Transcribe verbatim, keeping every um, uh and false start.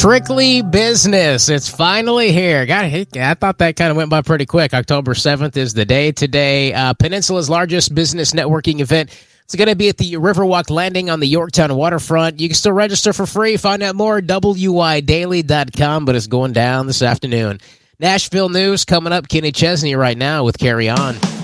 Strictly Business. It's finally here. God, I thought that kind of went by pretty quick. October seventh is the day today. Uh, Peninsula's largest business networking event. It's going to be at the Riverwalk Landing on the Yorktown waterfront. You can still register for free. Find out more at W I daily dot com, but it's going down this afternoon. Nashville news coming up. Kenny Chesney right now with Carry On.